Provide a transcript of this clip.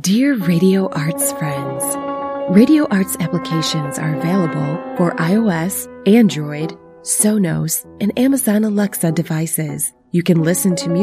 Dear Radio Arts friends, Radio Arts applications are available for iOS, Android, Sonos, and Amazon Alexa devices. You can listen to music